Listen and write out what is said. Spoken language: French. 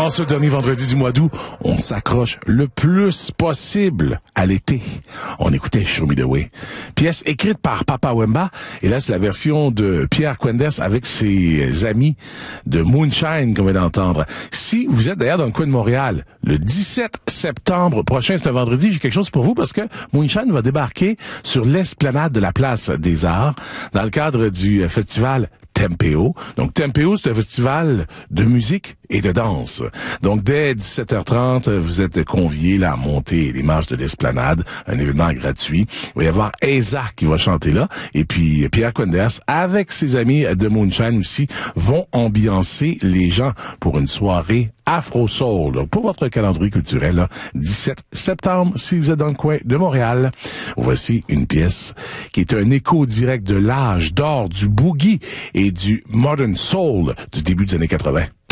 En ce dernier vendredi du mois d'août, on s'accroche le plus possible à l'été. On écoutait Show Me the Way. Pièce écrite par Papa Wemba. Et là, c'est la version de Pierre Quenders avec ses amis de Moonshine qu'on vient d'entendre. Si vous êtes d'ailleurs dans le coin de Montréal, le 17 septembre prochain, c'est un vendredi, j'ai quelque chose pour vous parce que Moonshine va débarquer sur l'esplanade de la Place des Arts dans le cadre du festival Tempéo. Donc, Tempéo, c'est un festival de musique et de danse. Donc, dès 17h30, vous êtes conviés là, à monter les marches de l'esplanade, un événement gratuit. Il va y avoir Eza qui va chanter là, et puis Pierre Quenders, avec ses amis de Moonshine aussi, vont ambiancer les gens pour une soirée Afro Soul. Donc, pour votre calendrier culturel, là, 17 septembre, si vous êtes dans le coin de Montréal, voici une pièce qui est un écho direct de l'âge d'or du boogie et du modern soul du début des années 80.